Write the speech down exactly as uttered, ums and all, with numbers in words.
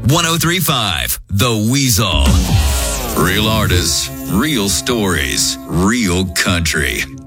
one oh three point five, The Weasel. Real artists, real stories, real country.